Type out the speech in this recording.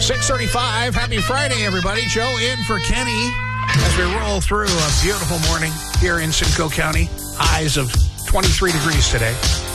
6:35. Happy Friday, everybody. Joe in for Kenny as we roll through a beautiful morning here in Simcoe County. Highs of 23 degrees today.